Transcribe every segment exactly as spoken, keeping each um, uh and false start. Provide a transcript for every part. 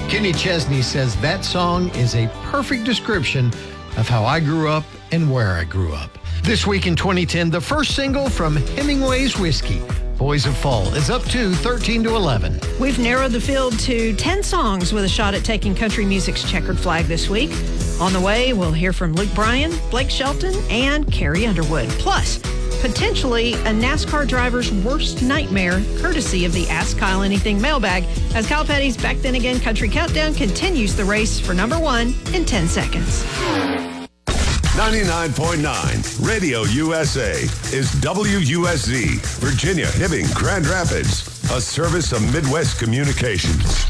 Kenny Chesney says that song is a perfect description of how I grew up and where I grew up. This week in twenty ten, the first single from Hemingway's Whiskey, Boys of Fall, is up to thirteen to eleven. We've narrowed the field to ten songs with a shot at taking country music's checkered flag this week. On the way, we'll hear from Luke Bryan, Blake Shelton, and Carrie Underwood. Plus, potentially a NASCAR driver's worst nightmare, courtesy of the Ask Kyle Anything mailbag, as Kyle Petty's Back Then Again Country Countdown continues the race for number one in ten seconds. ninety-nine point nine Radio U S A is W U S Z, Virginia, Hibbing, Grand Rapids, a service of Midwest Communications.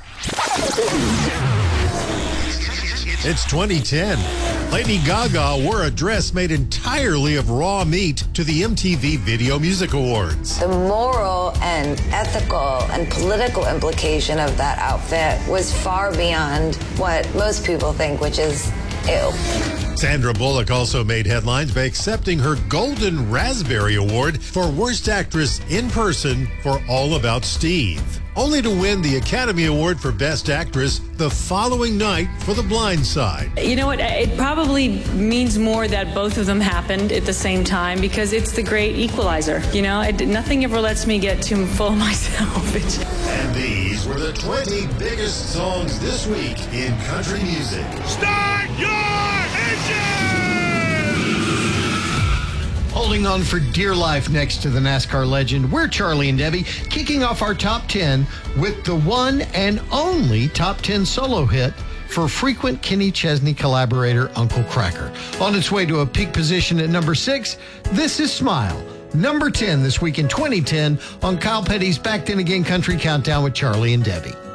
It's twenty ten. Lady Gaga wore a dress made entirely of raw meat to the M T V Video Music Awards. The moral and ethical and political implication of that outfit was far beyond what most people think, which is ew. Sandra Bullock also made headlines by accepting her Golden Raspberry Award for Worst Actress in Person for All About Steve, only to win the Academy Award for Best Actress the following night for The Blind Side. You know what? It probably means more that both of them happened at the same time because it's the great equalizer. You know, it, nothing ever lets me get too full of myself. And these were the twenty biggest songs this week in country music. Start your engine! Holding on for dear life next to the NASCAR legend, we're Charlie and Debbie, kicking off our top ten with the one and only top ten solo hit for frequent Kenny Chesney collaborator Uncle Kracker. On its way to a peak position at number six, this is Smile, number ten this week in twenty ten on Kyle Petty's Back Then Again Country Countdown with Charlie and Debbie.